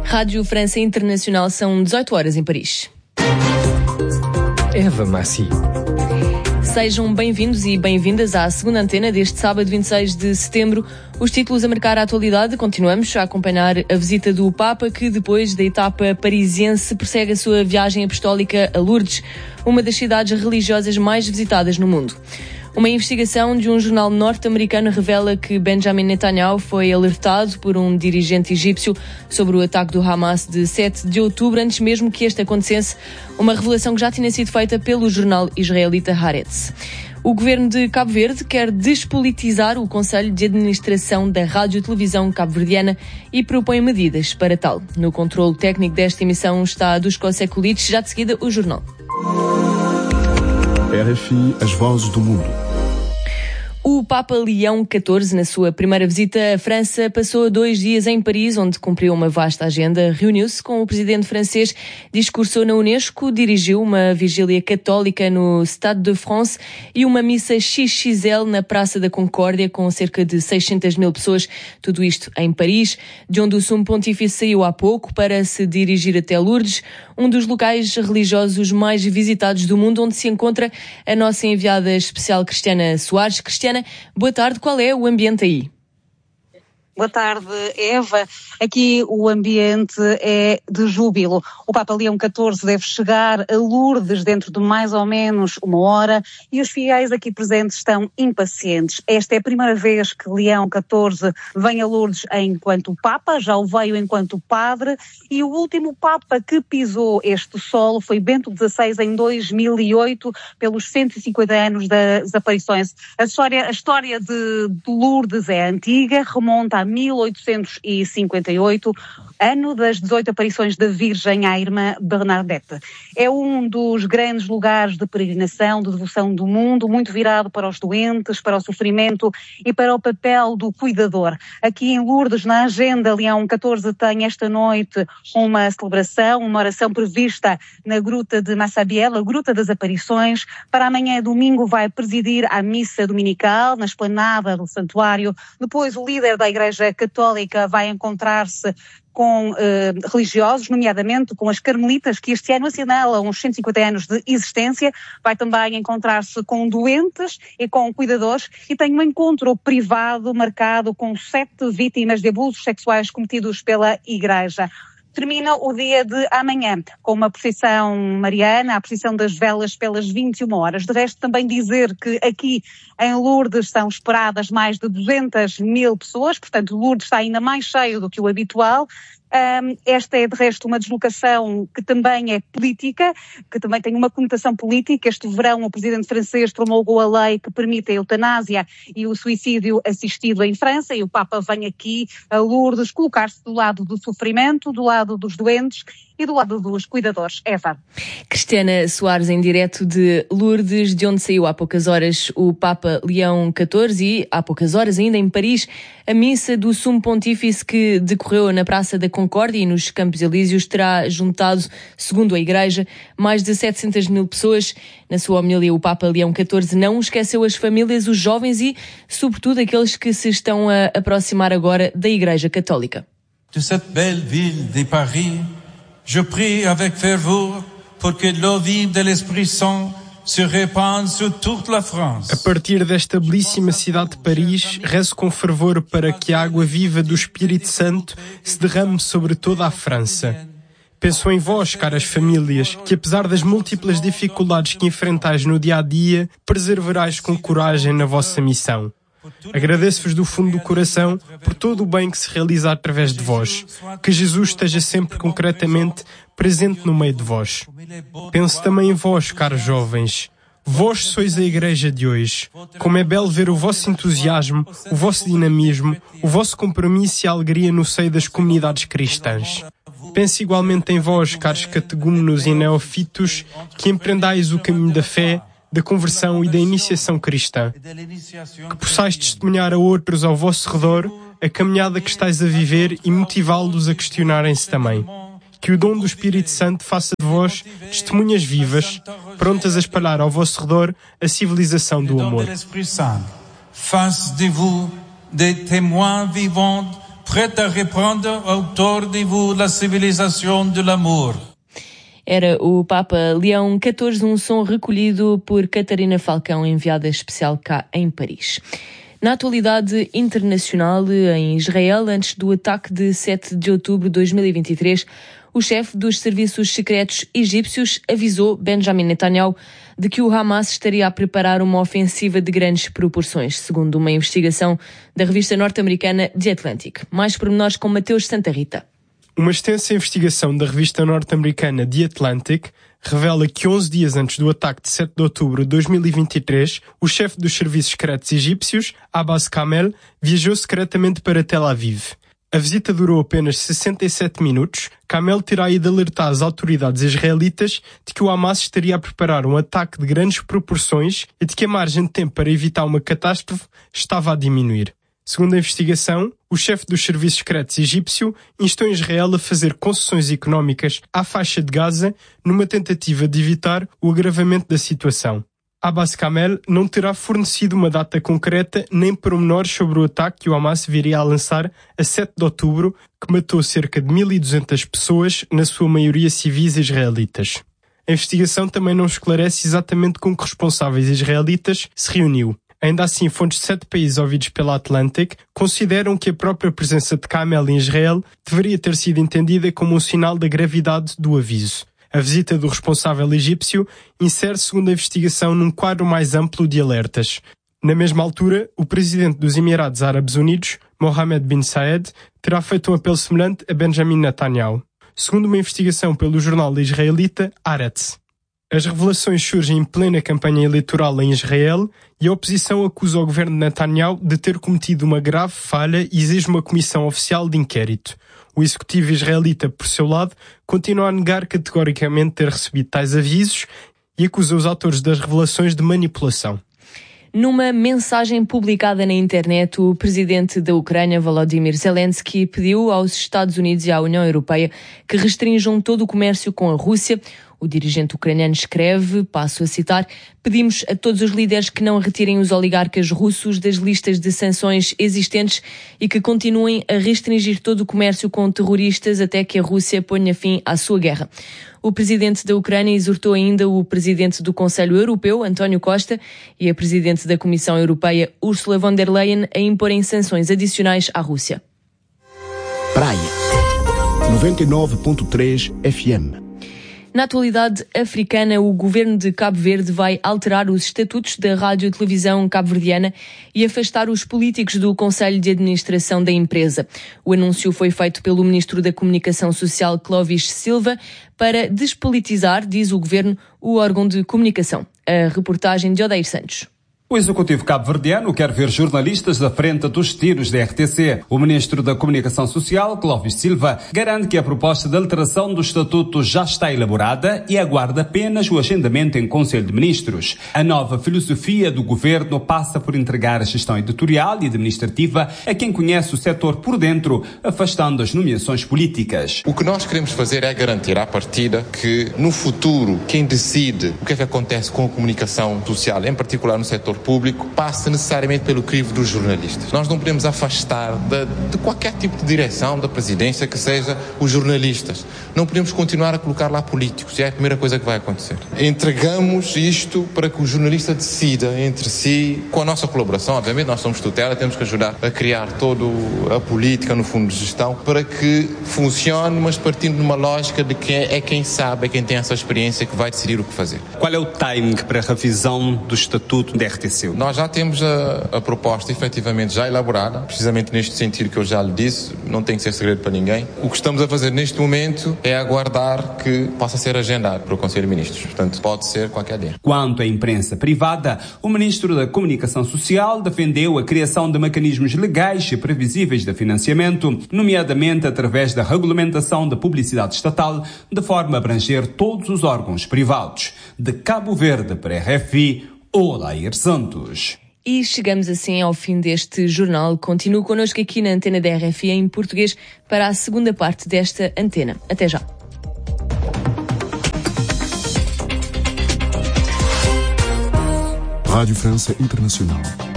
Rádio França Internacional, são 18 horas em Paris. Eva Massi. Sejam bem-vindos e bem-vindas à segunda antena deste sábado 26 de setembro. Os títulos a marcar a atualidade. Continuamos a acompanhar a visita do Papa, que depois da etapa parisiense persegue a sua viagem apostólica a Lourdes, uma das cidades religiosas mais visitadas no mundo. Uma investigação de um jornal norte-americano revela que Benjamin Netanyahu foi alertado por um dirigente egípcio sobre o ataque do Hamas de 7 de outubro, antes mesmo que este acontecesse, uma revelação que já tinha sido feita pelo jornal israelita Haaretz. O governo de Cabo Verde quer despolitizar o Conselho de Administração da Rádio-Televisão cabo-verdiana e propõe medidas para tal. No controle técnico desta emissão está Dusko Sekulic, já de seguida o jornal. RFI, as vozes do mundo. O Papa Leão XIV, na sua primeira visita à França, passou 2 dias em Paris, onde cumpriu uma vasta agenda, reuniu-se com o presidente francês, discursou na Unesco, dirigiu uma vigília católica no Stade de France e uma missa XXL na Praça da Concórdia, com cerca de 600 mil pessoas, tudo isto em Paris, de onde o Sumo Pontífice saiu há pouco para se dirigir até Lourdes, um dos locais religiosos mais visitados do mundo, onde se encontra a nossa enviada especial Cristiana Soares. Cristiana, boa tarde, qual é o ambiente aí? Boa tarde, Eva. Aqui o ambiente é de júbilo. O Papa Leão XIV deve chegar a Lourdes dentro de mais ou menos 1 hora e os fiéis aqui presentes estão impacientes. Esta é a primeira vez que Leão XIV vem a Lourdes enquanto Papa, já o veio enquanto Padre, e o último Papa que pisou este solo foi Bento XVI em 2008, pelos 150 anos das aparições. A história de Lourdes é antiga, remonta a 1858, ano das 18 aparições da Virgem à irmã Bernadette. É um dos grandes lugares de peregrinação, de devoção do mundo, muito virado para os doentes, para o sofrimento e para o papel do cuidador. Aqui em Lourdes, na agenda, Leão XIV tem esta noite uma celebração, uma oração prevista na Gruta de Massabielle, a Gruta das Aparições. Para amanhã, domingo, vai presidir a missa dominical na esplanada do santuário. Depois, o líder da Igreja Católica vai encontrar-se com religiosos, nomeadamente com as Carmelitas, que este ano assinalam os 150 anos de existência. Vai também encontrar-se com doentes e com cuidadores e tem um encontro privado marcado com 7 vítimas de abusos sexuais cometidos pela Igreja. Termina o dia de amanhã com uma procissão mariana, a procissão das velas pelas 21 horas. De resto, também dizer que aqui em Lourdes são esperadas mais de 200 mil pessoas, portanto Lourdes está ainda mais cheio do que o habitual. Esta é de resto uma deslocação que também é política, que também tem uma conotação política. Este verão o presidente francês promulgou a lei que permite a eutanásia e o suicídio assistido em França, e o Papa vem aqui a Lourdes colocar-se do lado do sofrimento, do lado dos doentes e do lado dos cuidadores. Eva. Cristiana Soares, em direto de Lourdes, de onde saiu há poucas horas o Papa Leão XIV, e há poucas horas ainda em Paris, a missa do Sumo Pontífice que decorreu na Praça da Concórdia e nos Campos Elíseos terá juntado, segundo a Igreja, mais de 700 mil pessoas. Na sua homilia, o Papa Leão XIV não esqueceu as famílias, os jovens e, sobretudo, aqueles que se estão a aproximar agora da Igreja Católica. De cette belle ville de Paris, je prie avec ferveur pour que l'eau vive de l'Esprit Saint se répande sur toute la France. A partir desta belíssima cidade de Paris, rezo com fervor para que a água viva do Espírito Santo se derrame sobre toda a França. Penso em vós, caras famílias, que apesar das múltiplas dificuldades que enfrentais no dia-a-dia, perseverais com coragem na vossa missão. Agradeço-vos do fundo do coração por todo o bem que se realiza através de vós. Que Jesus esteja sempre concretamente presente no meio de vós. Penso também em vós, caros jovens. Vós sois a Igreja de hoje. Como é belo ver o vosso entusiasmo, o vosso dinamismo, o vosso compromisso e alegria no seio das comunidades cristãs. Penso igualmente em vós, caros categúmenos e neófitos, que empreendais o caminho da fé, da conversão e da iniciação cristã. Que possais testemunhar a outros ao vosso redor a caminhada que estáis a viver e motivá-los a questionarem-se também. Que o dom do Espírito Santo faça de vós testemunhas vivas, prontas a espalhar ao vosso redor a civilização do amor. Fasse de vous des témoins vivants prête à reprendre autour de vous la civilisation de l'amour. Era o Papa Leão XIV, um som recolhido por Catarina Falcão, enviada especial cá em Paris. Na atualidade internacional, em Israel, antes do ataque de 7 de outubro de 2023, o chefe dos serviços secretos egípcios avisou Benjamin Netanyahu de que o Hamas estaria a preparar uma ofensiva de grandes proporções, segundo uma investigação da revista norte-americana The Atlantic. Mais pormenores com Mateus Santa Rita. Uma extensa investigação da revista norte-americana The Atlantic revela que 11 dias antes do ataque de 7 de outubro de 2023, o chefe dos serviços secretos egípcios, Abbas Kamel, viajou secretamente para Tel Aviv. A visita durou apenas 67 minutos. Kamel terá ido alertar as autoridades israelitas de que o Hamas estaria a preparar um ataque de grandes proporções e de que a margem de tempo para evitar uma catástrofe estava a diminuir. Segundo a investigação, o chefe dos serviços secretos egípcio instou Israel a fazer concessões económicas à faixa de Gaza numa tentativa de evitar o agravamento da situação. Abbas Kamel não terá fornecido uma data concreta nem pormenores sobre o ataque que o Hamas viria a lançar a 7 de outubro, que matou cerca de 1.200 pessoas, na sua maioria civis israelitas. A investigação também não esclarece exatamente com que responsáveis israelitas se reuniu. Ainda assim, fontes de 7 países ouvidos pela Atlantic consideram que a própria presença de Kamel em Israel deveria ter sido entendida como um sinal da gravidade do aviso. A visita do responsável egípcio insere-se, segundo a investigação, num quadro mais amplo de alertas. Na mesma altura, o presidente dos Emirados Árabes Unidos, Mohammed bin Zayed, terá feito um apelo semelhante a Benjamin Netanyahu. Segundo uma investigação pelo jornal israelita Haaretz. As revelações surgem em plena campanha eleitoral em Israel e a oposição acusa o governo de Netanyahu de ter cometido uma grave falha e exige uma comissão oficial de inquérito. O executivo israelita, por seu lado, continua a negar categoricamente ter recebido tais avisos e acusa os autores das revelações de manipulação. Numa mensagem publicada na internet, o presidente da Ucrânia, Volodymyr Zelensky, pediu aos Estados Unidos e à União Europeia que restringam todo o comércio com a Rússia. O dirigente ucraniano escreve, passo a citar, pedimos a todos os líderes que não retirem os oligarcas russos das listas de sanções existentes e que continuem a restringir todo o comércio com terroristas até que a Rússia ponha fim à sua guerra. O presidente da Ucrânia exortou ainda o presidente do Conselho Europeu, António Costa, e a presidente da Comissão Europeia, Ursula von der Leyen, a imporem sanções adicionais à Rússia. Praia 99.3 FM. Na atualidade africana, o governo de Cabo Verde vai alterar os estatutos da rádio-televisão cabo-verdiana e afastar os políticos do Conselho de Administração da empresa. O anúncio foi feito pelo ministro da Comunicação Social, Clovis Silva, para despolitizar, diz o governo, o órgão de comunicação. A reportagem de Odair Santos. O executivo cabo-verdiano quer ver jornalistas à frente dos tiros da RTC. O ministro da Comunicação Social, Clovis Silva, garante que a proposta de alteração do estatuto já está elaborada e aguarda apenas o agendamento em Conselho de Ministros. A nova filosofia do governo passa por entregar a gestão editorial e administrativa a quem conhece o setor por dentro, afastando as nomeações políticas. O que nós queremos fazer é garantir à partida que, no futuro, quem decide o que é que acontece com a comunicação social, em particular no setor público, passa necessariamente pelo crivo dos jornalistas. Nós não podemos afastar de qualquer tipo de direção da presidência que seja os jornalistas. Não podemos continuar a colocar lá políticos. É a primeira coisa que vai acontecer. Entregamos isto para que o jornalista decida entre si, com a nossa colaboração, obviamente, nós somos tutela, temos que ajudar a criar toda a política no fundo de gestão para que funcione, mas partindo de uma lógica de que é quem sabe, é quem tem essa experiência que vai decidir o que fazer. Qual é o timing para a revisão do estatuto da RTC? Nós já temos a proposta efetivamente já elaborada, precisamente neste sentido que eu já lhe disse, não tem que ser segredo para ninguém. O que estamos a fazer neste momento é aguardar que possa ser agendado para o Conselho de Ministros. Portanto, pode ser qualquer dia. Quanto à imprensa privada, o ministro da Comunicação Social defendeu a criação de mecanismos legais e previsíveis de financiamento, nomeadamente através da regulamentação da publicidade estatal, de forma a abranger todos os órgãos privados. De Cabo Verde para a RFI, Odair Santos. E chegamos assim ao fim deste jornal. Continue connosco aqui na antena da RFI em português para a segunda parte desta antena. Até já. Rádio França Internacional.